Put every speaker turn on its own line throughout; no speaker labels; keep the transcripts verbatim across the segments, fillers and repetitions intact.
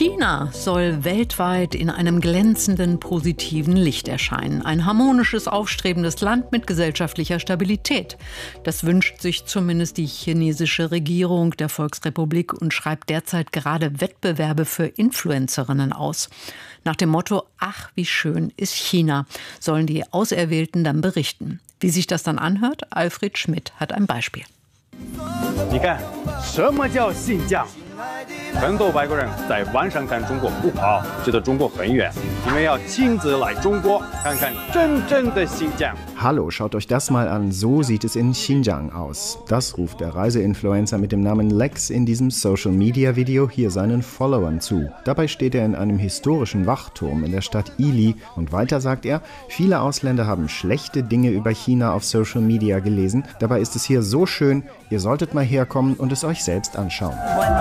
China soll weltweit in einem glänzenden, positiven Licht erscheinen. Ein harmonisches, aufstrebendes Land mit gesellschaftlicher Stabilität. Das wünscht sich zumindest die chinesische Regierung der Volksrepublik und schreibt derzeit gerade Wettbewerbe für Influencerinnen aus. Nach dem Motto, ach, wie schön ist China, sollen die Auserwählten dann berichten. Wie sich das dann anhört? Alfred Schmidt hat ein Beispiel.
你看，什么叫新疆？很多外国人在网上看中国不好，觉得中国很远。你们要亲自来中国，看看真正的新疆。
Hallo, schaut euch das mal an. So sieht es in Xinjiang aus. Das ruft der Reiseinfluencer mit dem Namen Lex in diesem Social-Media-Video hier seinen Followern zu. Dabei steht er in einem historischen Wachturm in der Stadt Yili. Und weiter sagt er, viele Ausländer haben schlechte Dinge über China auf Social Media gelesen. Dabei ist es hier so schön, ihr solltet mal herkommen und es euch selbst anschauen.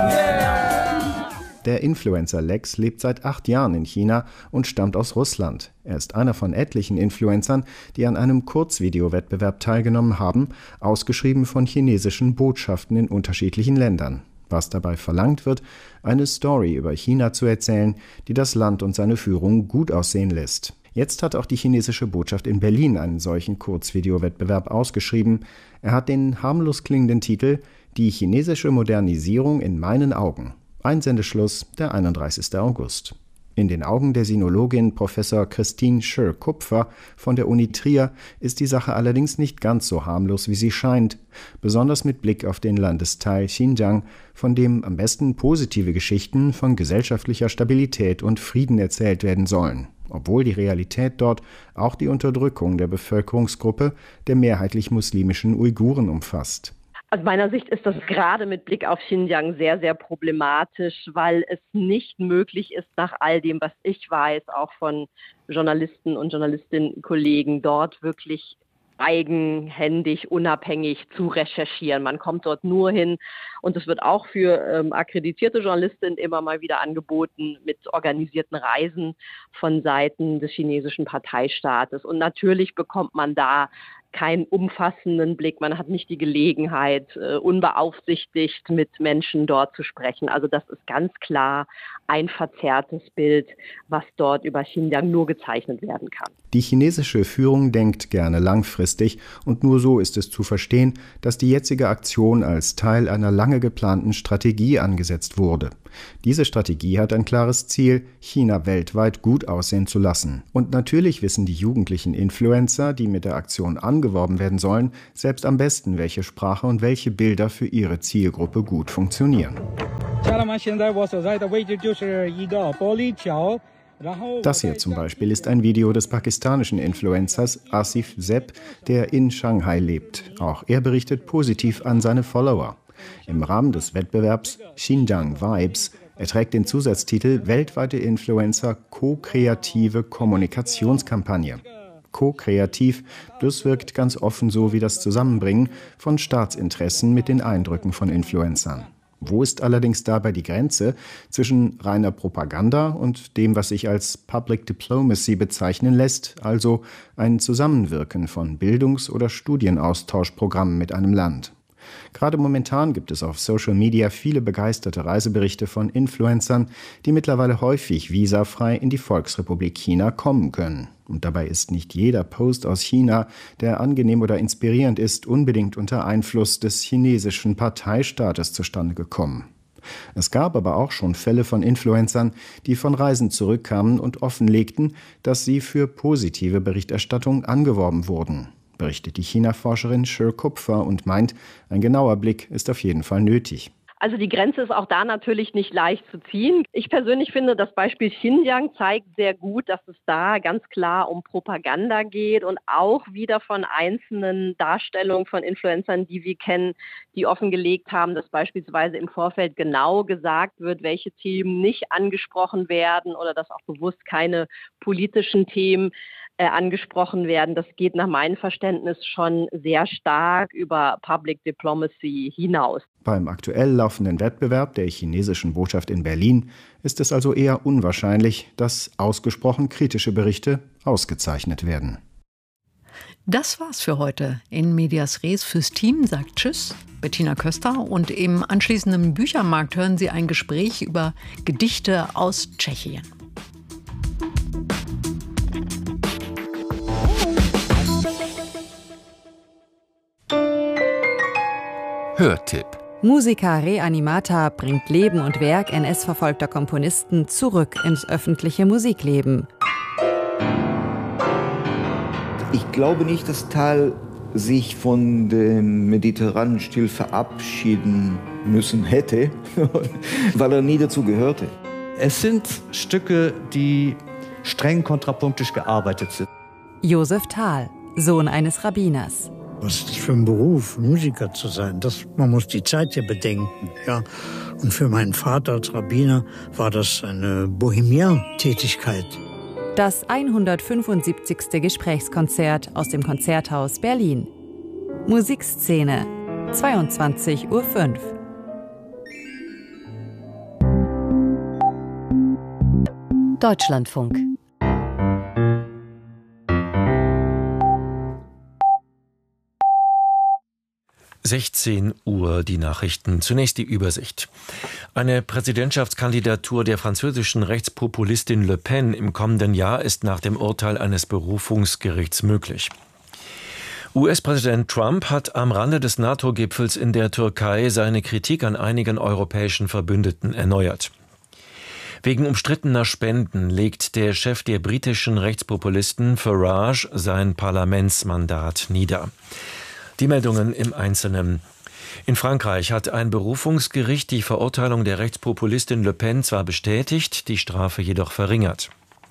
Der Influencer Lex lebt seit acht Jahren in China und stammt aus Russland. Er ist einer von etlichen Influencern, die an einem Kurzvideowettbewerb teilgenommen haben, ausgeschrieben von chinesischen Botschaften in unterschiedlichen Ländern. Was dabei verlangt wird, eine Story über China zu erzählen, die das Land und seine Führung gut aussehen lässt. Jetzt hat auch die chinesische Botschaft in Berlin einen solchen Kurzvideowettbewerb ausgeschrieben. Er hat den harmlos klingenden Titel »Die chinesische Modernisierung in meinen Augen«. Einsendeschluss der einunddreißigster August. In den Augen der Sinologin Professor Christine Schör-Kupfer von der Uni Trier ist die Sache allerdings nicht ganz so harmlos, wie sie scheint, besonders mit Blick auf den Landesteil Xinjiang, von dem am besten positive Geschichten von gesellschaftlicher Stabilität und Frieden erzählt werden sollen, obwohl die Realität dort auch die Unterdrückung der Bevölkerungsgruppe der mehrheitlich muslimischen Uiguren umfasst.
Aus meiner Sicht ist das gerade mit Blick auf Xinjiang sehr, sehr problematisch, weil es nicht möglich ist, nach all dem, was ich weiß, auch von Journalisten und Journalistinnen-Kollegen dort wirklich eigenhändig, unabhängig zu recherchieren. Man kommt dort nur hin und es wird auch für ähm, akkreditierte Journalistinnen immer mal wieder angeboten mit organisierten Reisen von Seiten des chinesischen Parteistaates. Und natürlich bekommt man da keinen umfassenden Blick. Man hat nicht die Gelegenheit, uh, unbeaufsichtigt mit Menschen dort zu sprechen. Also das ist ganz klar ein verzerrtes Bild, was dort über Xinjiang nur gezeichnet werden kann.
Die chinesische Führung denkt gerne langfristig und nur so ist es zu verstehen, dass die jetzige Aktion als Teil einer lange geplanten Strategie angesetzt wurde. Diese Strategie hat ein klares Ziel, China weltweit gut aussehen zu lassen. Und natürlich wissen die jugendlichen Influencer, die mit der Aktion angeworben werden sollen, selbst am besten, welche Sprache und welche Bilder für ihre Zielgruppe gut funktionieren. Das hier zum Beispiel ist ein Video des pakistanischen Influencers Asif Zeb, der in Shanghai lebt. Auch er berichtet positiv an seine Follower. Im Rahmen des Wettbewerbs Xinjiang Vibes er trägt den Zusatztitel Weltweite Influencer Co-kreative Kommunikationskampagne. Co-kreativ, das wirkt ganz offen so wie das Zusammenbringen von Staatsinteressen mit den Eindrücken von Influencern. Wo ist allerdings dabei die Grenze zwischen reiner Propaganda und dem, was sich als Public Diplomacy bezeichnen lässt, also ein Zusammenwirken von Bildungs- oder Studienaustauschprogrammen mit einem Land? Gerade momentan gibt es auf Social Media viele begeisterte Reiseberichte von Influencern, die mittlerweile häufig visafrei in die Volksrepublik China kommen können. Und dabei ist nicht jeder Post aus China, der angenehm oder inspirierend ist, unbedingt unter Einfluss des chinesischen Parteistaates zustande gekommen. Es gab aber auch schon Fälle von Influencern, die von Reisen zurückkamen und offenlegten, dass sie für positive Berichterstattung angeworben wurden. Berichtet die China-Forscherin Schör-Kupfer und meint, ein genauer Blick ist auf jeden Fall nötig.
Also die Grenze ist auch da natürlich nicht leicht zu ziehen. Ich persönlich finde, das Beispiel Xinjiang zeigt sehr gut, dass es da ganz klar um Propaganda geht und auch wieder von einzelnen Darstellungen von Influencern, die wir kennen, die offengelegt haben, dass beispielsweise im Vorfeld genau gesagt wird, welche Themen nicht angesprochen werden oder dass auch bewusst keine politischen Themen Äh, angesprochen werden. Das geht nach meinem Verständnis schon sehr stark über Public Diplomacy hinaus.
Beim aktuell laufenden Wettbewerb der chinesischen Botschaft in Berlin ist es also eher unwahrscheinlich, dass ausgesprochen kritische Berichte ausgezeichnet werden.
Das war's für heute. In Medias Res fürs Team sagt Tschüss, Bettina Köster. Und im anschließenden Büchermarkt hören Sie ein Gespräch über Gedichte aus Tschechien.
Hörtipp.
Musica Reanimata bringt Leben und Werk N S-verfolgter Komponisten zurück ins öffentliche Musikleben.
Ich glaube nicht, dass Thal sich von dem mediterranen Stil verabschieden müssen hätte, weil er nie dazu gehörte.
Es sind Stücke, die streng kontrapunktisch gearbeitet sind.
Josef Thal, Sohn eines Rabbiners.
Was ist das für ein Beruf, Musiker zu sein? Das, man muss die Zeit ja bedenken. Ja. Und für meinen Vater als Rabbiner war das eine Bohemian-Tätigkeit.
Das hundertfünfundsiebzigste Gesprächskonzert aus dem Konzerthaus Berlin. Musikszene, zweiundzwanzig Uhr fünf. Deutschlandfunk.
sechzehn Uhr die Nachrichten. Zunächst die Übersicht. Eine Präsidentschaftskandidatur der französischen Rechtspopulistin Le Pen im kommenden Jahr ist nach dem Urteil eines Berufungsgerichts möglich. U S-Präsident Trump hat am Rande des NATO-Gipfels in der Türkei seine Kritik an einigen europäischen Verbündeten erneuert. Wegen umstrittener Spenden legt der Chef der britischen Rechtspopulisten Farage sein Parlamentsmandat nieder. Die Meldungen im Einzelnen. In Frankreich hat ein Berufungsgericht die Verurteilung der Rechtspopulistin Le Pen zwar bestätigt, die Strafe jedoch verringert.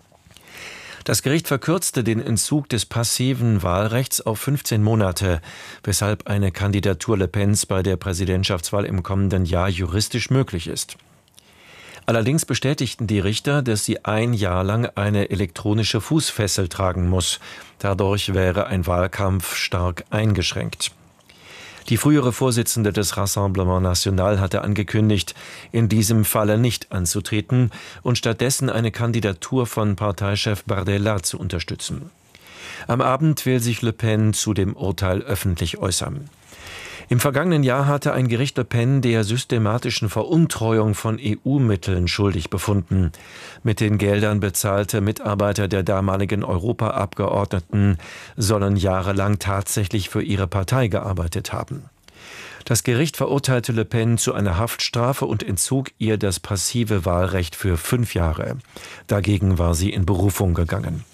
Das Gericht verkürzte den Entzug des passiven Wahlrechts auf fünfzehn Monate, weshalb eine Kandidatur Le Pens bei der Präsidentschaftswahl im kommenden Jahr juristisch möglich ist. Allerdings bestätigten die Richter, dass sie ein Jahr lang eine elektronische Fußfessel tragen muss. Dadurch wäre ein Wahlkampf stark eingeschränkt. Die frühere Vorsitzende des Rassemblement National hatte angekündigt, in diesem Falle nicht anzutreten und stattdessen eine Kandidatur von Parteichef Bardella zu unterstützen. Am Abend will sich Le Pen zu dem Urteil öffentlich äußern. Im vergangenen Jahr hatte ein Gericht Le Pen der systematischen Veruntreuung von E U-Mitteln schuldig befunden. Mit den Geldern bezahlte Mitarbeiter der damaligen Europaabgeordneten sollen jahrelang tatsächlich für ihre Partei gearbeitet haben. Das Gericht verurteilte Le Pen zu einer Haftstrafe und entzog ihr das passive Wahlrecht für fünf Jahre. Dagegen war sie in Berufung gegangen.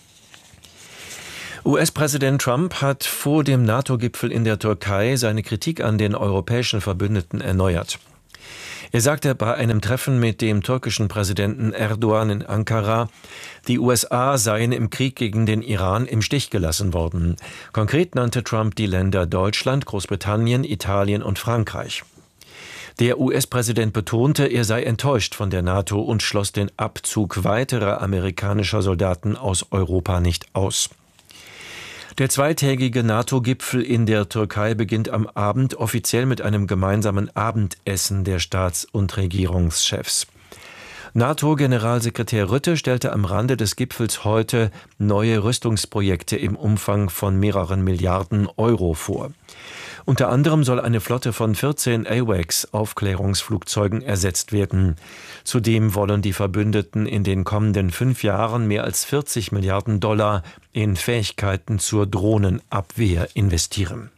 U S-Präsident Trump hat vor dem NATO-Gipfel in der Türkei seine Kritik an den europäischen Verbündeten erneuert. Er sagte bei einem Treffen mit dem türkischen Präsidenten Erdogan in Ankara, die U S A seien im Krieg gegen den Iran im Stich gelassen worden. Konkret nannte Trump die Länder Deutschland, Großbritannien, Italien und Frankreich. Der U S-Präsident betonte, er sei enttäuscht von der NATO und schloss den Abzug weiterer amerikanischer Soldaten aus Europa nicht aus. Der zweitägige NATO-Gipfel in der Türkei beginnt am Abend offiziell mit einem gemeinsamen Abendessen der Staats- und Regierungschefs. NATO-Generalsekretär Rutte stellte am Rande des Gipfels heute neue Rüstungsprojekte im Umfang von mehreren Milliarden Euro vor. Unter anderem soll eine Flotte von vierzehn AWACS-Aufklärungsflugzeugen ersetzt werden. Zudem wollen die Verbündeten in den kommenden fünf Jahren mehr als vierzig Milliarden Dollar in Fähigkeiten zur Drohnenabwehr investieren.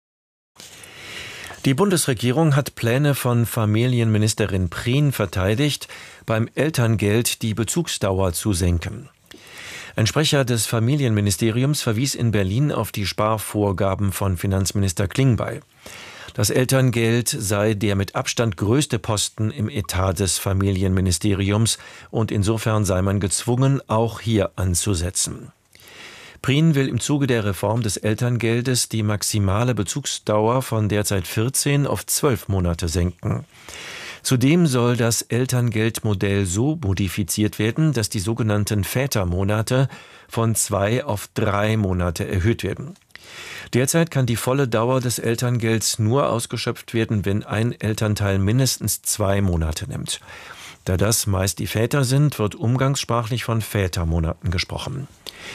Die Bundesregierung hat Pläne von Familienministerin Prien verteidigt, beim Elterngeld die Bezugsdauer zu senken. Ein Sprecher des Familienministeriums verwies in Berlin auf die Sparvorgaben von Finanzminister Klingbeil. Das Elterngeld sei der mit Abstand größte Posten im Etat des Familienministeriums und insofern sei man gezwungen, auch hier anzusetzen. Prien will im Zuge der Reform des Elterngeldes die maximale Bezugsdauer von derzeit vierzehn auf zwölf Monate senken. Zudem soll das Elterngeldmodell so modifiziert werden, dass die sogenannten Vätermonate von zwei auf drei Monate erhöht werden. Derzeit kann die volle Dauer des Elterngelds nur ausgeschöpft werden, wenn ein Elternteil mindestens zwei Monate nimmt. Da das meist die Väter sind, wird umgangssprachlich von Vätermonaten gesprochen.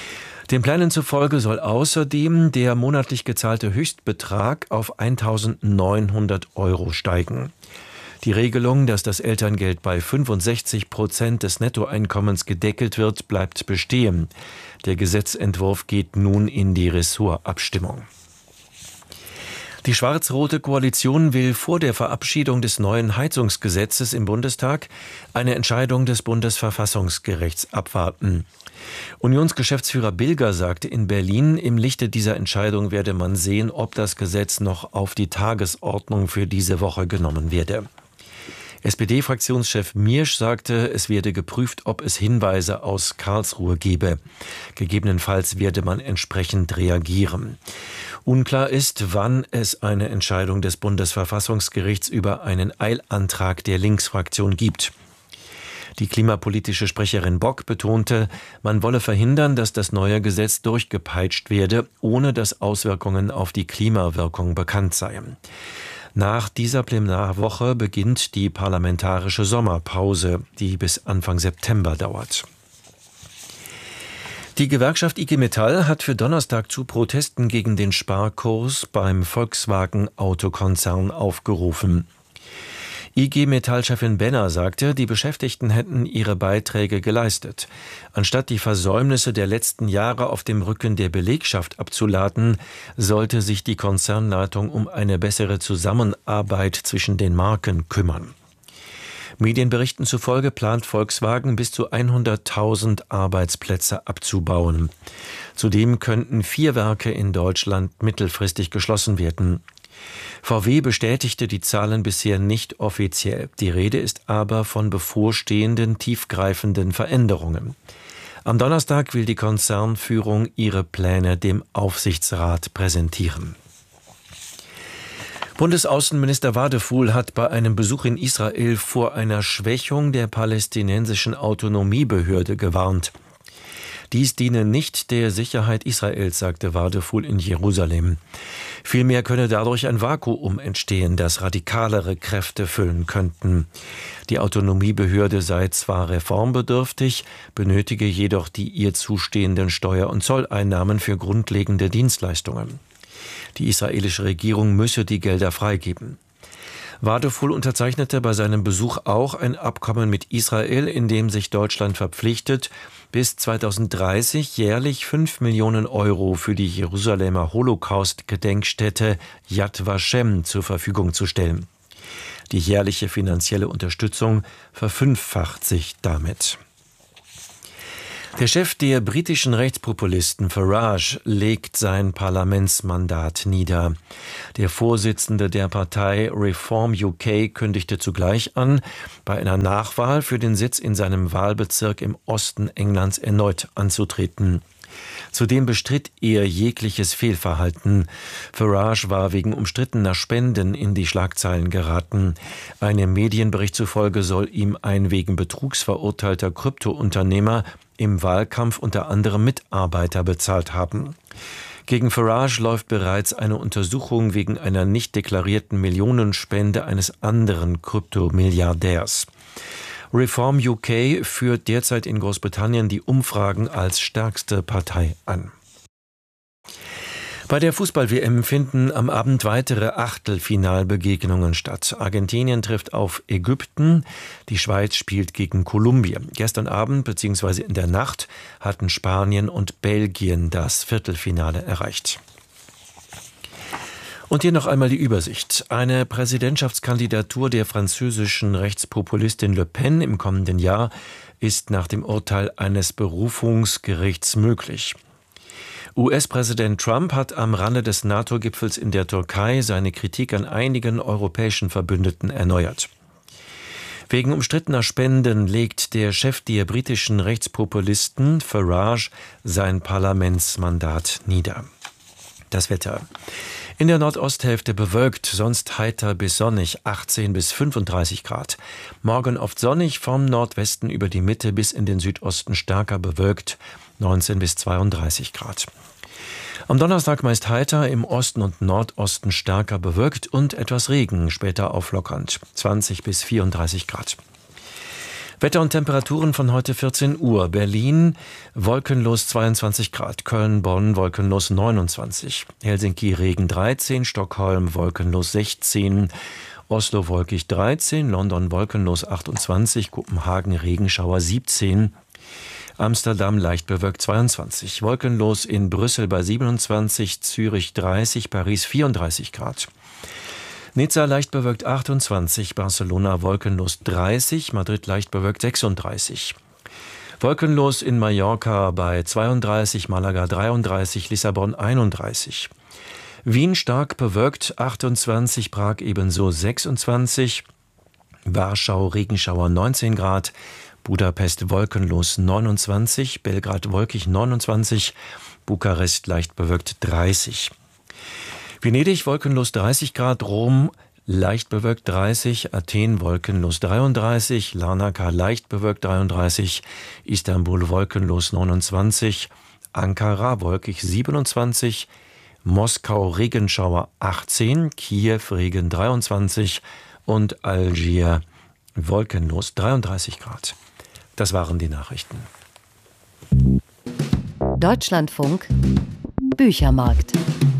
Den Plänen zufolge soll außerdem der monatlich gezahlte Höchstbetrag auf eintausendneunhundert Euro steigen. Die Regelung, dass das Elterngeld bei fünfundsechzig Prozent des Nettoeinkommens gedeckelt wird, bleibt bestehen. Der Gesetzentwurf geht nun in die Ressortabstimmung. Die schwarz-rote Koalition will vor der Verabschiedung des neuen Heizungsgesetzes im Bundestag eine Entscheidung des Bundesverfassungsgerichts abwarten. Unionsgeschäftsführer Bilger sagte in Berlin, im Lichte dieser Entscheidung werde man sehen, ob das Gesetz noch auf die Tagesordnung für diese Woche genommen werde. S P D-Fraktionschef Miersch sagte, es werde geprüft, ob es Hinweise aus Karlsruhe gebe. Gegebenenfalls werde man entsprechend reagieren. Unklar ist, wann es eine Entscheidung des Bundesverfassungsgerichts über einen Eilantrag der Linksfraktion gibt. Die klimapolitische Sprecherin Bock betonte, man wolle verhindern, dass das neue Gesetz durchgepeitscht werde, ohne dass Auswirkungen auf die Klimawirkung bekannt seien. Nach dieser Plenarwoche beginnt die parlamentarische Sommerpause, die bis Anfang September dauert. Die Gewerkschaft I G Metall hat für Donnerstag zu Protesten gegen den Sparkurs beim Volkswagen-Autokonzern aufgerufen. I G Metall-Chefin Benner sagte, die Beschäftigten hätten ihre Beiträge geleistet. Anstatt die Versäumnisse der letzten Jahre auf dem Rücken der Belegschaft abzuladen, sollte sich die Konzernleitung um eine bessere Zusammenarbeit zwischen den Marken kümmern. Medienberichten zufolge plant Volkswagen bis zu hunderttausend Arbeitsplätze abzubauen. Zudem könnten vier Werke in Deutschland mittelfristig geschlossen werden. V W bestätigte die Zahlen bisher nicht offiziell. Die Rede ist aber von bevorstehenden, tiefgreifenden Veränderungen. Am Donnerstag will die Konzernführung ihre Pläne dem Aufsichtsrat präsentieren. Bundesaußenminister Wadephul hat bei einem Besuch in Israel vor einer Schwächung der palästinensischen Autonomiebehörde gewarnt. Dies diene nicht der Sicherheit Israels, sagte Wadephul in Jerusalem. Vielmehr könne dadurch ein Vakuum entstehen, das radikalere Kräfte füllen könnten. Die Autonomiebehörde sei zwar reformbedürftig, benötige jedoch die ihr zustehenden Steuer- und Zolleinnahmen für grundlegende Dienstleistungen. Die israelische Regierung müsse die Gelder freigeben. Wadephul unterzeichnete bei seinem Besuch auch ein Abkommen mit Israel, in dem sich Deutschland verpflichtet, bis zweitausenddreißig jährlich fünf Millionen Euro für die Jerusalemer Holocaust-Gedenkstätte Yad Vashem zur Verfügung zu stellen. Die jährliche finanzielle Unterstützung verfünffacht sich damit. Der Chef der britischen Rechtspopulisten Farage legt sein Parlamentsmandat nieder. Der Vorsitzende der Partei Reform U K kündigte zugleich an, bei einer Nachwahl für den Sitz in seinem Wahlbezirk im Osten Englands erneut anzutreten. Zudem bestritt er jegliches Fehlverhalten. Farage war wegen umstrittener Spenden in die Schlagzeilen geraten. Einem Medienbericht zufolge soll ihm ein wegen Betrugs verurteilter Kryptounternehmer im Wahlkampf unter anderem Mitarbeiter bezahlt haben. Gegen Farage läuft bereits eine Untersuchung wegen einer nicht deklarierten Millionenspende eines anderen Kryptomilliardärs. Reform U K führt derzeit in Großbritannien die Umfragen als stärkste Partei an. Bei der Fußball-W M finden am Abend weitere Achtelfinalbegegnungen statt. Argentinien trifft auf Ägypten, die Schweiz spielt gegen Kolumbien. Gestern Abend bzw. in der Nacht hatten Spanien und Belgien das Viertelfinale erreicht. Und hier noch einmal die Übersicht. Eine Präsidentschaftskandidatur der französischen Rechtspopulistin Le Pen im kommenden Jahr ist nach dem Urteil eines Berufungsgerichts möglich. U S-Präsident Trump hat am Rande des NATO-Gipfels in der Türkei seine Kritik an einigen europäischen Verbündeten erneuert. Wegen umstrittener Spenden legt der Chef der britischen Rechtspopulisten Farage sein Parlamentsmandat nieder. Das Wetter. In der Nordosthälfte bewölkt, sonst heiter bis sonnig, achtzehn bis fünfunddreißig Grad. Morgen oft sonnig, vom Nordwesten über die Mitte bis in den Südosten stärker bewölkt, neunzehn bis zweiunddreißig Grad. Am Donnerstag meist heiter, im Osten und Nordosten stärker bewölkt und etwas Regen, später auflockernd, zwanzig bis vierunddreißig Grad. Wetter und Temperaturen von heute vierzehn Uhr. Berlin wolkenlos zweiundzwanzig Grad, Köln, Bonn wolkenlos neunundzwanzig, Helsinki Regen dreizehn, Stockholm wolkenlos sechzehn, Oslo wolkig dreizehn, London wolkenlos achtundzwanzig, Kopenhagen Regenschauer siebzehn, Amsterdam leicht bewölkt zweiundzwanzig, wolkenlos in Brüssel bei siebenundzwanzig, Zürich dreißig, Paris vierunddreißig Grad. Nizza leicht bewölkt achtundzwanzig, Barcelona wolkenlos dreißig, Madrid leicht bewölkt sechsunddreißig. Wolkenlos in Mallorca bei zweiunddreißig, Malaga dreiunddreißig, Lissabon einunddreißig. Wien stark bewölkt achtundzwanzig, Prag ebenso sechsundzwanzig, Warschau Regenschauer neunzehn Grad, Budapest wolkenlos neunundzwanzig, Belgrad wolkig neunundzwanzig, Bukarest leicht bewölkt dreißig. Venedig wolkenlos dreißig Grad, Rom leicht bewölkt dreißig, Athen wolkenlos dreiunddreißig, Larnaca leicht bewölkt dreiunddreißig, Istanbul wolkenlos neunundzwanzig, Ankara wolkig siebenundzwanzig, Moskau Regenschauer achtzehn, Kiew Regen dreiundzwanzig und Algier wolkenlos dreiunddreißig Grad. Das waren die Nachrichten.
Deutschlandfunk Büchermarkt.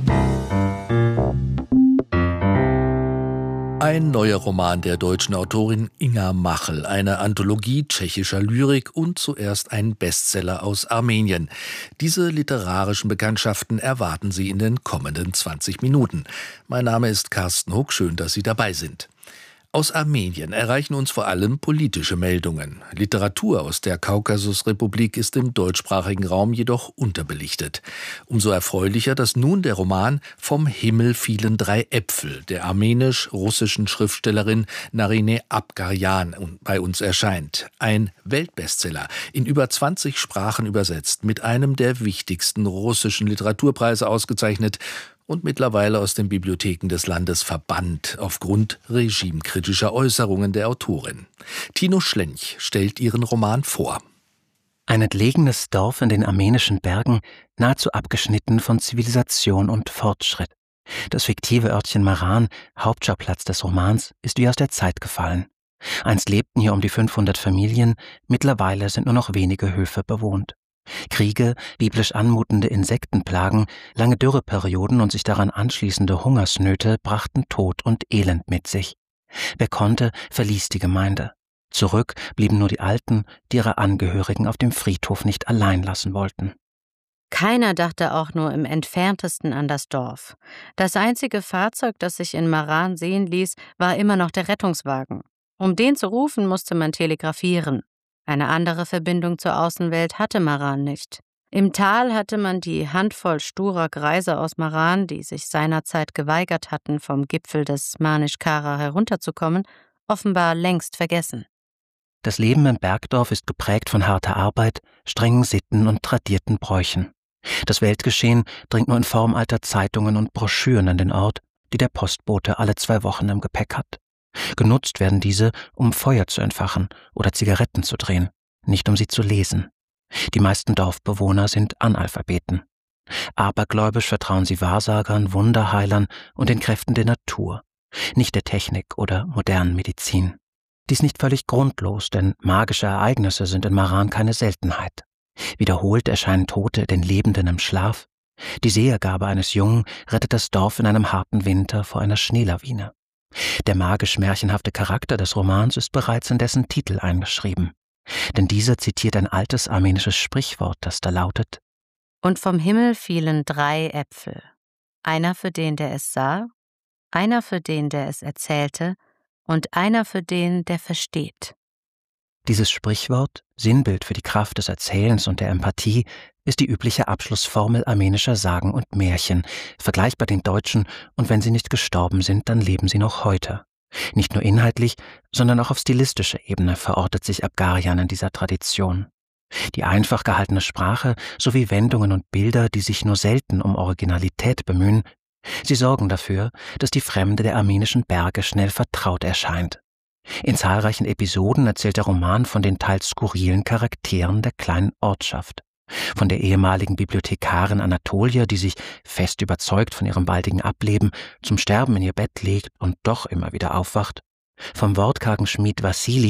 Ein neuer Roman der deutschen Autorin Inga Machel, eine Anthologie tschechischer Lyrik und zuerst ein Bestseller aus Armenien. Diese literarischen Bekanntschaften erwarten Sie in den kommenden zwanzig Minuten. Mein Name ist Carsten Huck, schön, dass Sie dabei sind. Aus Armenien erreichen uns vor allem politische Meldungen. Literatur aus der Kaukasusrepublik ist im deutschsprachigen Raum jedoch unterbelichtet. Umso erfreulicher, dass nun der Roman Vom Himmel fielen drei Äpfel der armenisch-russischen Schriftstellerin Narine Abgaryan bei uns erscheint. Ein Weltbestseller, in über zwanzig Sprachen übersetzt, mit einem der wichtigsten russischen Literaturpreise ausgezeichnet und mittlerweile aus den Bibliotheken des Landes verbannt aufgrund regimekritischer Äußerungen der Autorin. Tino Schlench stellt ihren Roman vor.
Ein entlegenes Dorf in den armenischen Bergen, nahezu abgeschnitten von Zivilisation und Fortschritt. Das fiktive Örtchen Maran, Hauptschauplatz des Romans, ist wie aus der Zeit gefallen. Einst lebten hier um die fünfhundert Familien, mittlerweile sind nur noch wenige Höfe bewohnt. Kriege, biblisch anmutende Insektenplagen, lange Dürreperioden und sich daran anschließende Hungersnöte brachten Tod und Elend mit sich. Wer konnte, verließ die Gemeinde. Zurück blieben nur die Alten, die ihre Angehörigen auf dem Friedhof nicht allein lassen wollten.
Keiner dachte auch nur im Entferntesten an das Dorf. Das einzige Fahrzeug, das sich in Maran sehen ließ, war immer noch der Rettungswagen. Um den zu rufen, musste man telegrafieren. Eine andere Verbindung zur Außenwelt hatte Maran nicht. Im Tal hatte man die Handvoll sturer Greise aus Maran, die sich seinerzeit geweigert hatten, vom Gipfel des Manischkara herunterzukommen, offenbar längst vergessen.
Das Leben im Bergdorf ist geprägt von harter Arbeit, strengen Sitten und tradierten Bräuchen. Das Weltgeschehen dringt nur in Form alter Zeitungen und Broschüren an den Ort, die der Postbote alle zwei Wochen im Gepäck hat. Genutzt werden diese, um Feuer zu entfachen oder Zigaretten zu drehen, nicht um sie zu lesen. Die meisten Dorfbewohner sind Analphabeten. Abergläubisch vertrauen sie Wahrsagern, Wunderheilern und den Kräften der Natur, nicht der Technik oder modernen Medizin. Dies nicht völlig grundlos, denn magische Ereignisse sind in Maran keine Seltenheit. Wiederholt erscheinen Tote den Lebenden im Schlaf. Die Sehergabe eines Jungen rettet das Dorf in einem harten Winter vor einer Schneelawine. Der magisch-märchenhafte Charakter des Romans ist bereits in dessen Titel eingeschrieben. Denn dieser zitiert ein altes armenisches Sprichwort, das da lautet:
Und vom Himmel fielen drei Äpfel. Einer für den, der es sah, einer für den, der es erzählte, und einer für den, der versteht.
Dieses Sprichwort, Sinnbild für die Kraft des Erzählens und der Empathie, ist die übliche Abschlussformel armenischer Sagen und Märchen, vergleichbar den deutschen, und wenn sie nicht gestorben sind, dann leben sie noch heute. Nicht nur inhaltlich, sondern auch auf stilistischer Ebene verortet sich Abgaryan in dieser Tradition. Die einfach gehaltene Sprache sowie Wendungen und Bilder, die sich nur selten um Originalität bemühen, sie sorgen dafür, dass die Fremde der armenischen Berge schnell vertraut erscheint. In zahlreichen Episoden erzählt der Roman von den teils skurrilen Charakteren der kleinen Ortschaft. Von der ehemaligen Bibliothekarin Anatolia, die sich, fest überzeugt von ihrem baldigen Ableben, zum Sterben in ihr Bett legt und doch immer wieder aufwacht. Vom wortkargen Schmied Wassili,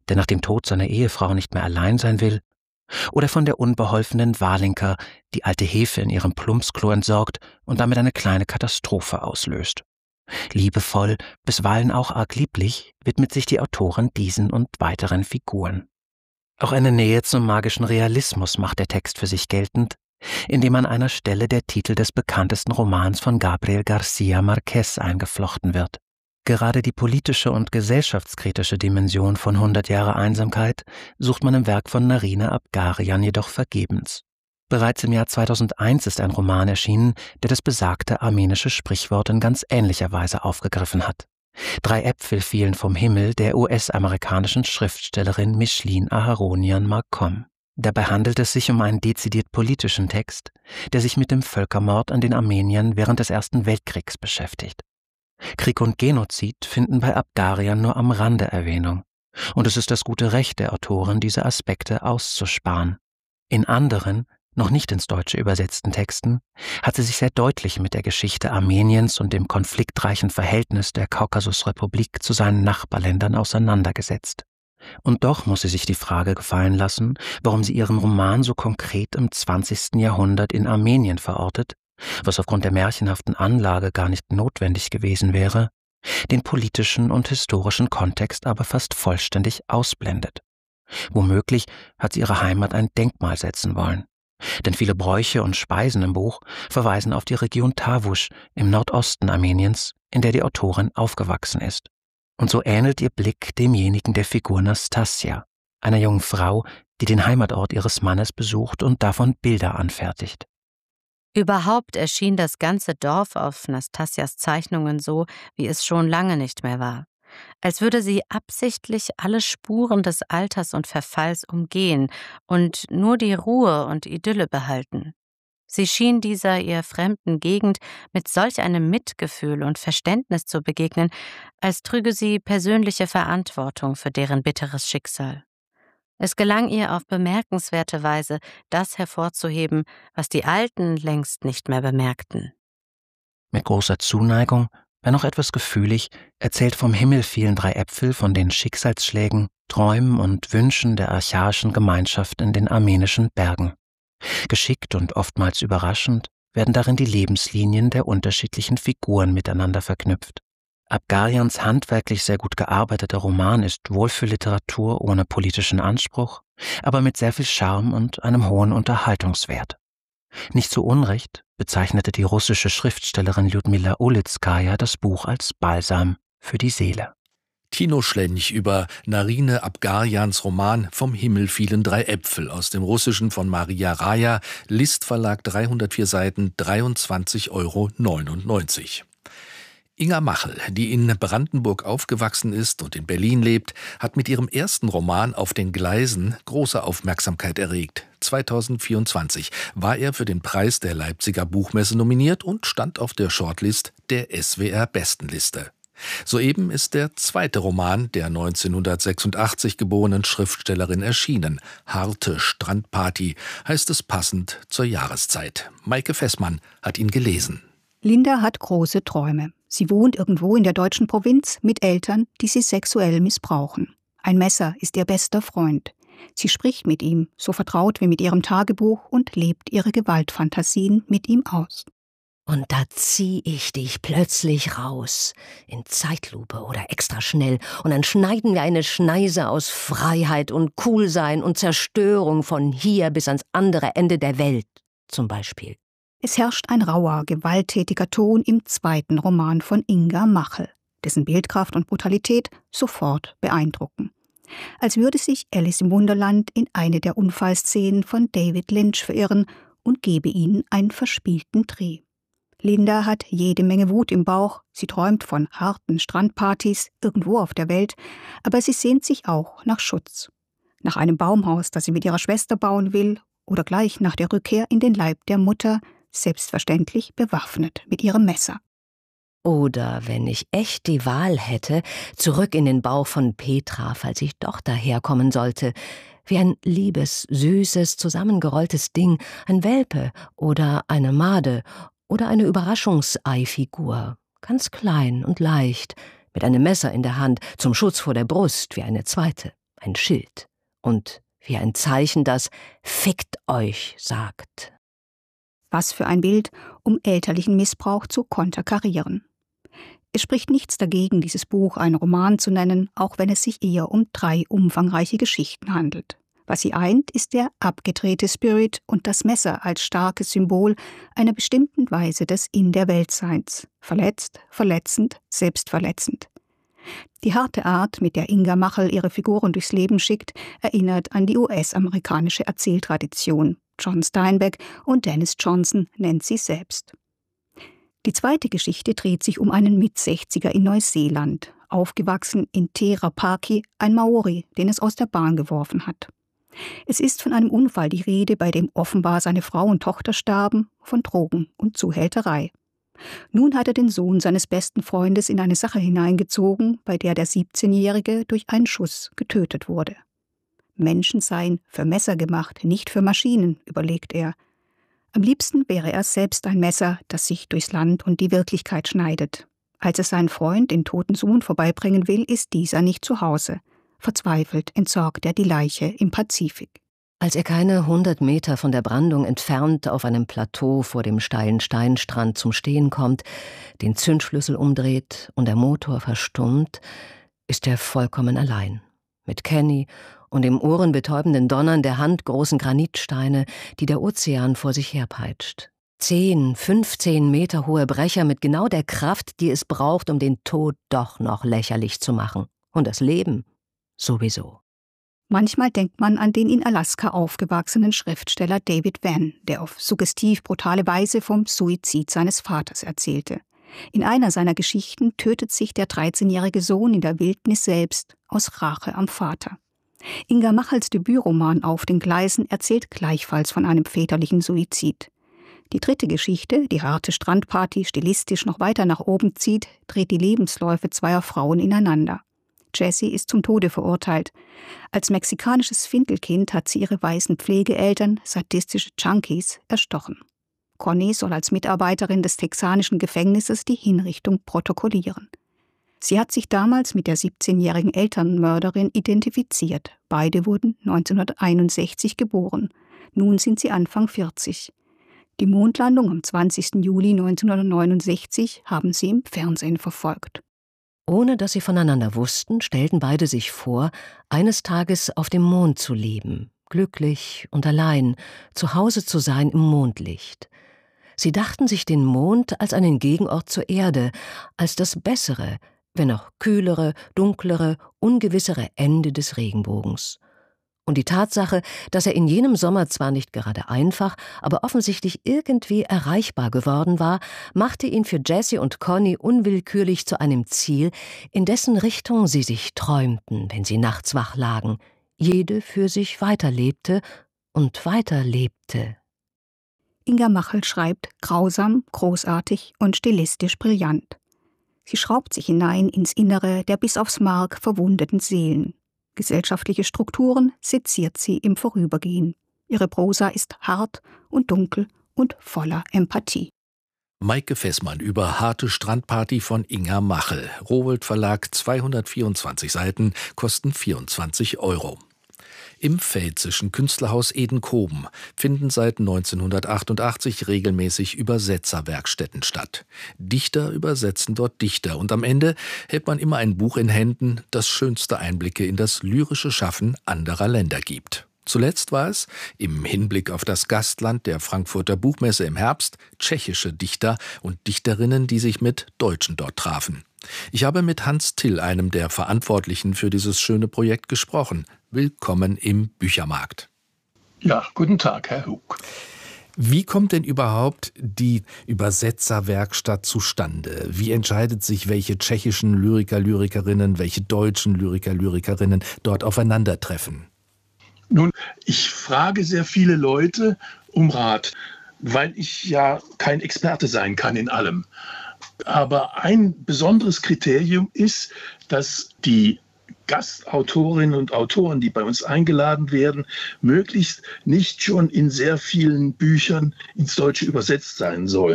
der nach dem Tod seiner Ehefrau nicht mehr allein sein will, oder von der unbeholfenen Walinka, die alte Hefe in ihrem Plumpsklo entsorgt und damit eine kleine Katastrophe auslöst. Liebevoll, bisweilen auch arg lieblich, widmet sich die Autorin diesen und weiteren Figuren. Auch eine Nähe zum magischen Realismus macht der Text für sich geltend, indem an einer Stelle der Titel des bekanntesten Romans von Gabriel García Márquez eingeflochten wird. Gerade die politische und gesellschaftskritische Dimension von hundert Jahre Einsamkeit sucht man im Werk von Narina Abgarian jedoch vergebens. Bereits im Jahr zweitausendeins ist ein Roman erschienen, der das besagte armenische Sprichwort in ganz ähnlicher Weise aufgegriffen hat. Drei Äpfel fielen vom Himmel der U S-amerikanischen Schriftstellerin Micheline Aharonian Marcom. Dabei handelt es sich um einen dezidiert politischen Text, der sich mit dem Völkermord an den Armeniern während des Ersten Weltkriegs beschäftigt. Krieg und Genozid finden bei Abgarian nur am Rande Erwähnung, und es ist das gute Recht der Autorin, diese Aspekte auszusparen. In anderen, noch nicht ins Deutsche übersetzten Texten, hat sie sich sehr deutlich mit der Geschichte Armeniens und dem konfliktreichen Verhältnis der Kaukasusrepublik zu seinen Nachbarländern auseinandergesetzt. Und doch muss sie sich die Frage gefallen lassen, warum sie ihren Roman so konkret im zwanzigsten Jahrhundert in Armenien verortet, was aufgrund der märchenhaften Anlage gar nicht notwendig gewesen wäre, den politischen und historischen Kontext aber fast vollständig ausblendet. Womöglich hat sie ihrer Heimat ein Denkmal setzen wollen. Denn viele Bräuche und Speisen im Buch verweisen auf die Region Tavush im Nordosten Armeniens, in der die Autorin aufgewachsen ist. Und so ähnelt ihr Blick demjenigen der Figur Nastassja, einer jungen Frau, die den Heimatort ihres Mannes besucht und davon Bilder anfertigt.
Überhaupt erschien das ganze Dorf auf Nastassjas Zeichnungen so, wie es schon lange nicht mehr war. Als würde sie absichtlich alle Spuren des Alters und Verfalls umgehen und nur die Ruhe und Idylle behalten. Sie schien dieser ihr fremden Gegend mit solch einem Mitgefühl und Verständnis zu begegnen, als trüge sie persönliche Verantwortung für deren bitteres Schicksal. Es gelang ihr auf bemerkenswerte Weise, das hervorzuheben, was die Alten längst nicht mehr bemerkten.
Mit großer Zuneigung, wenn auch etwas gefühlig, erzählt vom Himmel fielen drei Äpfel von den Schicksalsschlägen, Träumen und Wünschen der archaischen Gemeinschaft in den armenischen Bergen. Geschickt und oftmals überraschend werden darin die Lebenslinien der unterschiedlichen Figuren miteinander verknüpft. Abgarians handwerklich sehr gut gearbeiteter Roman ist wohl für Literatur ohne politischen Anspruch, aber mit sehr viel Charme und einem hohen Unterhaltungswert. Nicht zu Unrecht bezeichnete die russische Schriftstellerin Ljudmila Ulitskaya das Buch als Balsam für die Seele.
Tino Schlench über Narine Abgarians Roman Vom Himmel fielen drei Äpfel aus dem Russischen von Maria Raja, List Verlag, dreihundertvier Seiten, dreiundzwanzig Euro neunundneunzig. Inga Machel, die in Brandenburg aufgewachsen ist und in Berlin lebt, hat mit ihrem ersten Roman Auf den Gleisen große Aufmerksamkeit erregt. zweitausendvierundzwanzig war er für den Preis der Leipziger Buchmesse nominiert und stand auf der Shortlist der S W R-Bestenliste. Soeben ist der zweite Roman der neunzehnhundertsechsundachtzig geborenen Schriftstellerin erschienen. Harte Strandparty heißt es passend zur Jahreszeit. Maike Fessmann hat ihn gelesen.
Linda hat große Träume. Sie wohnt irgendwo in der deutschen Provinz mit Eltern, die sie sexuell missbrauchen. Ein Messer ist ihr bester Freund. Sie spricht mit ihm, so vertraut wie mit ihrem Tagebuch, und lebt ihre Gewaltfantasien mit ihm aus.
Und da zieh ich dich plötzlich raus, in Zeitlupe oder extra schnell, und dann schneiden wir eine Schneise aus Freiheit und Coolsein und Zerstörung von hier bis ans andere Ende der Welt, zum Beispiel.
Es herrscht ein rauer, gewalttätiger Ton im zweiten Roman von Inga Machel, dessen Bildkraft und Brutalität sofort beeindrucken. Als würde sich Alice im Wunderland in eine der Unfallszenen von David Lynch verirren und gebe ihnen einen verspielten Dreh. Linda hat jede Menge Wut im Bauch, sie träumt von harten Strandpartys irgendwo auf der Welt, aber sie sehnt sich auch nach Schutz. Nach einem Baumhaus, das sie mit ihrer Schwester bauen will, oder gleich nach der Rückkehr in den Leib der Mutter, selbstverständlich bewaffnet mit ihrem Messer.
Oder, wenn ich echt die Wahl hätte, zurück in den Bauch von Petra, falls ich doch daherkommen sollte, wie ein liebes, süßes, zusammengerolltes Ding, ein Welpe oder eine Made oder eine Überraschungseifigur, ganz klein und leicht, mit einem Messer in der Hand, zum Schutz vor der Brust wie eine zweite. ein Schild und wie ein Zeichen, das »Fickt euch« sagt.
Was für ein Bild, um elterlichen Missbrauch zu konterkarieren. Es spricht nichts dagegen, dieses Buch einen Roman zu nennen, auch wenn es sich eher um drei umfangreiche Geschichten handelt. Was sie eint, ist der abgedrehte Spirit und das Messer als starkes Symbol einer bestimmten Weise des In-der-Welt-Seins. Verletzt, verletzend, selbstverletzend. Die harte Art, mit der Inga Machel ihre Figuren durchs Leben schickt, erinnert an die U S-amerikanische Erzähltradition. John Steinbeck und Dennis Johnson nennt sie selbst. Die zweite Geschichte dreht sich um einen Mitsechziger in Neuseeland, aufgewachsen in Te Rapaki, ein Maori, den es aus der Bahn geworfen hat. Es ist von einem Unfall die Rede, bei dem offenbar seine Frau und Tochter starben, von Drogen und Zuhälterei. Nun hat er den Sohn seines besten Freundes in eine Sache hineingezogen, bei der der siebzehnjährige durch einen Schuss getötet wurde. Menschen seien für Messer gemacht, nicht für Maschinen, überlegt er. Am liebsten wäre er selbst ein Messer, das sich durchs Land und die Wirklichkeit schneidet. Als er seinen Freund, den toten Sohn, vorbeibringen will, ist dieser nicht zu Hause. Verzweifelt entsorgt er die Leiche im Pazifik.
Als er keine hundert Meter von der Brandung entfernt auf einem Plateau vor dem steilen Steinstrand zum Stehen kommt, den Zündschlüssel umdreht und der Motor verstummt, ist er vollkommen allein. Mit Kenny und dem ohrenbetäubenden Donnern der handgroßen Granitsteine, die der Ozean vor sich herpeitscht. Zehn, fünfzehn Meter hohe Brecher mit genau der Kraft, die es braucht, um den Tod doch noch lächerlich zu machen. Und das Leben sowieso.
Manchmal denkt man an den in Alaska aufgewachsenen Schriftsteller David Vann, der auf suggestiv brutale Weise vom Suizid seines Vaters erzählte. In einer seiner Geschichten tötet sich der dreizehnjährige Sohn in der Wildnis selbst aus Rache am Vater. Inga Machels Debütroman Auf den Gleisen erzählt gleichfalls von einem väterlichen Suizid. Die dritte Geschichte, die harte Strandparty stilistisch noch weiter nach oben zieht, dreht die Lebensläufe zweier Frauen ineinander. Jessie ist zum Tode verurteilt. Als mexikanisches Findelkind hat sie ihre weißen Pflegeeltern, sadistische Junkies, erstochen. Connie soll als Mitarbeiterin des texanischen Gefängnisses die Hinrichtung protokollieren. Sie hat sich damals mit der siebzehnjährigen Elternmörderin identifiziert. Beide wurden neunzehnhunderteinundsechzig geboren. Nun sind sie Anfang vierzig. Die Mondlandung am zwanzigsten Juli neunzehnhundertneunundsechzig haben sie im Fernsehen verfolgt.
Ohne dass sie voneinander wussten, stellten beide sich vor, eines Tages auf dem Mond zu leben, glücklich und allein, zu Hause zu sein im Mondlicht. Sie dachten sich den Mond als einen Gegenort zur Erde, als das bessere, wenn auch kühlere, dunklere, ungewissere Ende des Regenbogens. Und die Tatsache, dass er in jenem Sommer zwar nicht gerade einfach, aber offensichtlich irgendwie erreichbar geworden war, machte ihn für Jessie und Connie unwillkürlich zu einem Ziel, in dessen Richtung sie sich träumten, wenn sie nachts wach lagen, jede für sich weiterlebte und weiterlebte.
Inga Machel schreibt grausam, großartig und stilistisch brillant. Sie schraubt sich hinein ins Innere der bis aufs Mark verwundeten Seelen. Gesellschaftliche Strukturen seziert sie im Vorübergehen. Ihre Prosa ist hart und dunkel und voller Empathie.
Maike Fessmann über Harte Strandparty von Inga Machel. Rowohlt Verlag, zweihundertvierundzwanzig Seiten, kosten vierundzwanzig Euro. Im pfälzischen Künstlerhaus Edenkoben finden seit neunzehnhundertachtundachtzig regelmäßig Übersetzerwerkstätten statt. Dichter übersetzen dort Dichter und am Ende hält man immer ein Buch in Händen, das schönste Einblicke in das lyrische Schaffen anderer Länder gibt. Zuletzt war es, im Hinblick auf das Gastland der Frankfurter Buchmesse im Herbst, tschechische Dichter und Dichterinnen, die sich mit Deutschen dort trafen. Ich habe mit Hans Till, einem der Verantwortlichen für dieses schöne Projekt, gesprochen. Willkommen im Büchermarkt.
Ja, guten Tag, Herr Hug.
Wie kommt denn überhaupt die Übersetzerwerkstatt zustande? Wie entscheidet sich, welche tschechischen Lyriker, Lyrikerinnen, welche deutschen Lyriker, Lyrikerinnen dort aufeinandertreffen?
Nun, ich frage sehr viele Leute um Rat, weil ich ja kein Experte sein kann in allem. Aber ein besonderes Kriterium ist, dass die Gastautorinnen und Autoren, die bei uns eingeladen werden, möglichst nicht schon in sehr vielen Büchern ins Deutsche übersetzt sein sollen.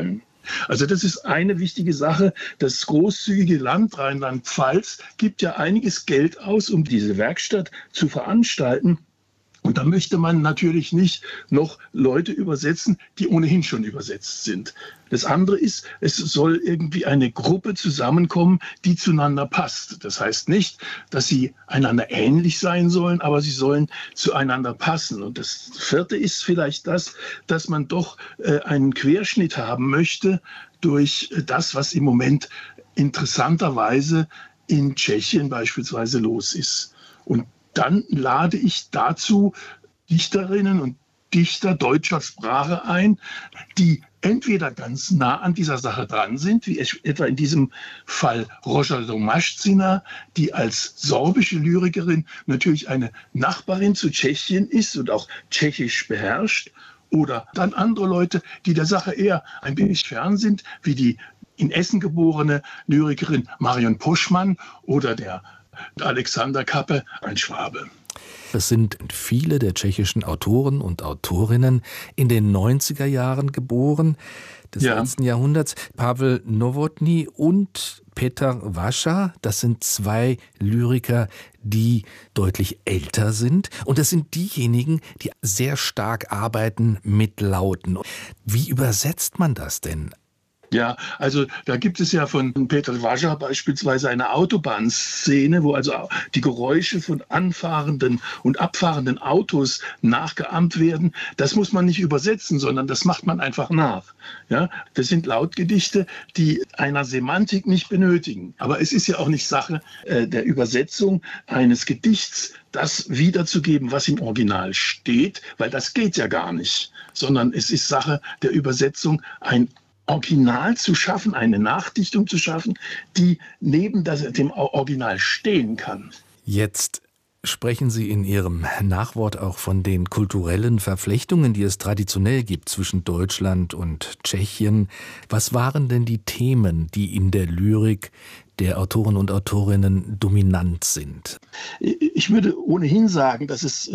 Also das ist eine wichtige Sache. Das großzügige Land Rheinland-Pfalz gibt ja einiges Geld aus, um diese Werkstatt zu veranstalten. Und da möchte man natürlich nicht noch Leute übersetzen, die ohnehin schon übersetzt sind. Das andere ist, es soll irgendwie eine Gruppe zusammenkommen, die zueinander passt. Das heißt nicht, dass sie einander ähnlich sein sollen, aber sie sollen zueinander passen. Und das vierte ist vielleicht das, dass man doch äh, einen Querschnitt haben möchte durch das, was im Moment interessanterweise in Tschechien beispielsweise los ist. Und dann lade ich dazu Dichterinnen und Dichter deutscher Sprache ein, die entweder ganz nah an dieser Sache dran sind, wie etwa in diesem Fall Rosa Domaščina, die als sorbische Lyrikerin natürlich eine Nachbarin zu Tschechien ist und auch Tschechisch beherrscht, oder dann andere Leute, die der Sache eher ein wenig fern sind, wie die in Essen geborene Lyrikerin Marion Poschmann oder der Alexander Kappe, ein Schwabe.
Es sind viele der tschechischen Autoren und Autorinnen in den neunziger Jahren geboren, des ja. letzten Jahrhunderts. Pavel Novotný und Petr Vaša, das sind zwei Lyriker, die deutlich älter sind. Und das sind diejenigen, die sehr stark arbeiten mit Lauten. Wie übersetzt man das denn?
Ja, also da gibt es ja von Petr Vaša beispielsweise eine Autobahnszene, wo also die Geräusche von anfahrenden und abfahrenden Autos nachgeahmt werden. Das muss man nicht übersetzen, sondern das macht man einfach nach. Ja, das sind Lautgedichte, die einer Semantik nicht benötigen. Aber es ist ja auch nicht Sache äh, der Übersetzung eines Gedichts, das wiederzugeben, was im Original steht, weil das geht ja gar nicht, sondern es ist Sache der Übersetzung, ein Original zu schaffen, eine Nachdichtung zu schaffen, die neben das, dem Original stehen kann.
Jetzt sprechen Sie in Ihrem Nachwort auch von den kulturellen Verflechtungen, die es traditionell gibt zwischen Deutschland und Tschechien. Was waren denn die Themen, die in der Lyrik der Autoren und Autorinnen dominant sind?
Ich würde ohnehin sagen, dass es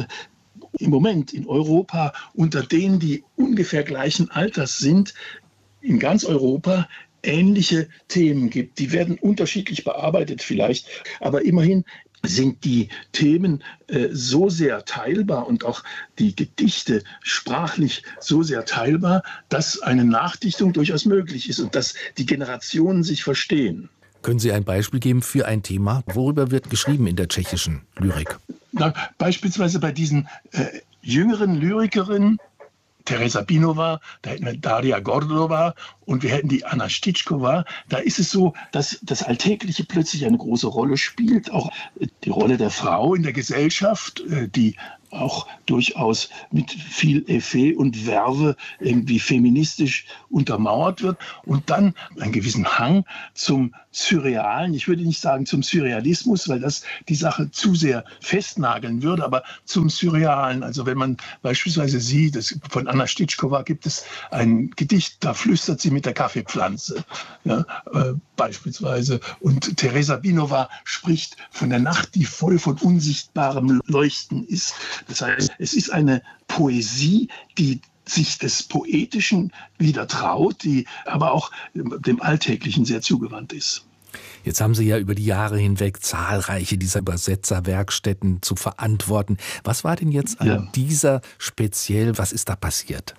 im Moment in Europa unter denen, die ungefähr gleichen Alters sind, in ganz Europa ähnliche Themen gibt. Die werden unterschiedlich bearbeitet vielleicht, aber immerhin sind die Themen äh, so sehr teilbar und auch die Gedichte sprachlich so sehr teilbar, dass eine Nachdichtung durchaus möglich ist und dass die Generationen sich verstehen.
Können Sie ein Beispiel geben für ein Thema? Worüber wird geschrieben in der tschechischen Lyrik?
Na, beispielsweise bei diesen äh, jüngeren Lyrikerinnen, Teresa Binova, da hätten wir Daria Gordova und wir hätten die Anna Stitschkova. Da ist es so, dass das Alltägliche plötzlich eine große Rolle spielt. Auch die Rolle der Frau in der Gesellschaft, die auch durchaus mit viel Effet und Verve irgendwie feministisch untermauert wird. Und dann einen gewissen Hang zum Surrealen. Ich würde nicht sagen zum Surrealismus, weil das die Sache zu sehr festnageln würde, aber zum Surrealen. Also wenn man beispielsweise sieht, das, von Anna Stitschkova gibt es ein Gedicht, da flüstert sie mit der Kaffeepflanze, ja, äh, beispielsweise. Und Teresa Binova spricht von der Nacht, die voll von unsichtbarem Leuchten ist. Das heißt, es ist eine Poesie, die sich des Poetischen wieder traut, die aber auch dem Alltäglichen sehr zugewandt ist.
Jetzt haben Sie ja über die Jahre hinweg zahlreiche dieser Übersetzerwerkstätten zu verantworten. Was war denn jetzt an ja. dieser speziell, was ist da passiert?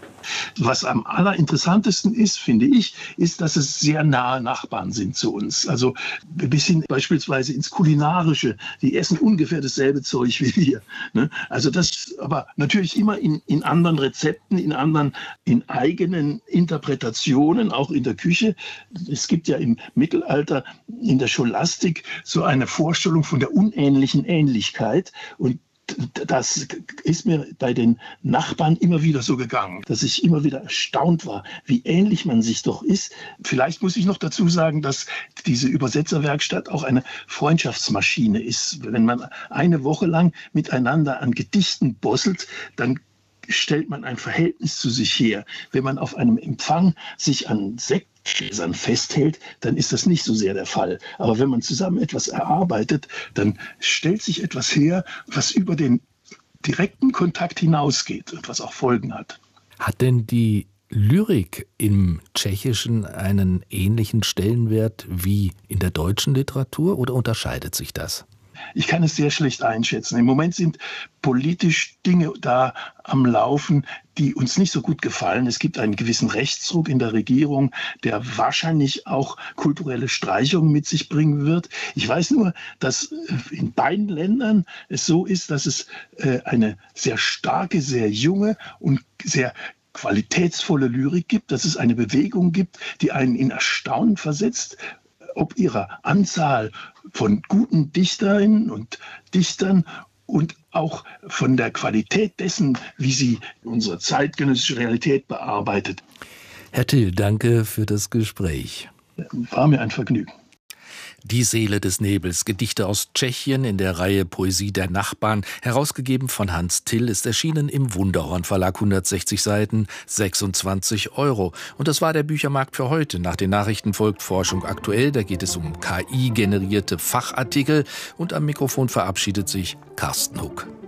Was am allerinteressantesten ist, finde ich, ist, dass es sehr nahe Nachbarn sind zu uns. Also bis hin beispielsweise ins Kulinarische. Die essen ungefähr dasselbe Zeug wie wir. Ne? Also das, aber natürlich immer in, in anderen Rezepten, in anderen, in eigenen Interpretationen, auch in der Küche. Es gibt ja im Mittelalter in der Scholastik so eine Vorstellung von der unähnlichen Ähnlichkeit. Und das ist mir bei den Nachbarn immer wieder so gegangen, dass ich immer wieder erstaunt war, wie ähnlich man sich doch ist. Vielleicht muss ich noch dazu sagen, dass diese Übersetzerwerkstatt auch eine Freundschaftsmaschine ist. Wenn man eine Woche lang miteinander an Gedichten bosselt, dann stellt man ein Verhältnis zu sich her. Wenn man auf einem Empfang sich an Sektgläsern festhält, dann ist das nicht so sehr der Fall. Aber wenn man zusammen etwas erarbeitet, dann stellt sich etwas her, was über den direkten Kontakt hinausgeht und was auch Folgen hat.
Hat denn die Lyrik im Tschechischen einen ähnlichen Stellenwert wie in der deutschen Literatur oder unterscheidet sich das?
Ich kann es sehr schlecht einschätzen. Im Moment sind politisch Dinge da am Laufen, die uns nicht so gut gefallen. Es gibt einen gewissen Rechtsruck in der Regierung, der wahrscheinlich auch kulturelle Streichungen mit sich bringen wird. Ich weiß nur, dass in beiden Ländern es so ist, dass es eine sehr starke, sehr junge und sehr qualitätsvolle Lyrik gibt, dass es eine Bewegung gibt, die einen in Erstaunen versetzt, ob ihrer Anzahl von guten Dichterinnen und Dichtern und auch von der Qualität dessen, wie sie unsere zeitgenössische Realität bearbeitet.
Herr Till, danke für das Gespräch.
War mir ein Vergnügen.
Die Seele des Nebels, Gedichte aus Tschechien in der Reihe Poesie der Nachbarn, herausgegeben von Hans Till, ist erschienen im Wunderhorn Verlag, hundertsechzig Seiten, sechsundzwanzig Euro. Und das war der Büchermarkt für heute. Nach den Nachrichten folgt Forschung aktuell, da geht es um K I-generierte Fachartikel und am Mikrofon verabschiedet sich Carsten Huck.